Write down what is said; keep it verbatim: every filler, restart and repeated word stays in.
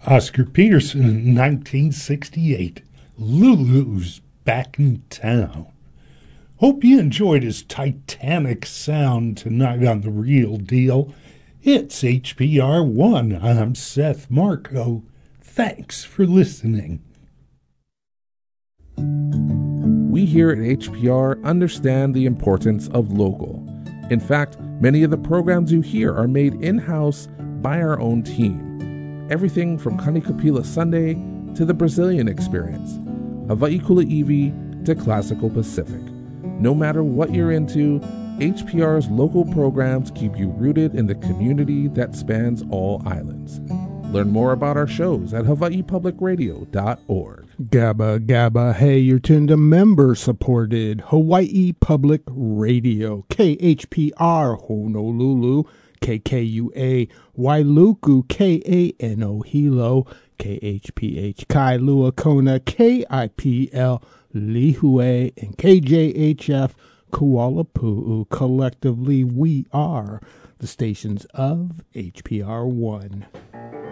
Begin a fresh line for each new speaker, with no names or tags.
Oscar Peterson in nineteen sixty-eight. Lulu's back in town. Hope you enjoyed his Titanic sound tonight on The Real Deal. It's H P R one. I'm Seth Marco. Thanks for listening.
We here at H P R understand the importance of local. In fact, many of the programs you hear are made in-house by our own team. Everything from Kanikapila Sunday to the Brazilian Experience, Hawaii Kuleiwi to Classical Pacific. No matter what you're into, H P R's local programs keep you rooted in the community that spans all islands. Learn more about our shows at hawaii public radio dot org.
Gabba, gabba, hey, you're tuned to member-supported Hawaii Public Radio, K H P R, Honolulu, K K U A, Wailuku, K A N O, Hilo, K H P H, Kailua, Kona, K I P L, Lihue, and K J H F, Kuala Pu'u. Collectively, we are the stations of H P R one.